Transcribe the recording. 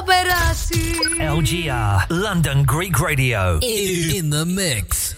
berhasil. LGR, London Greek Radio. In the mix.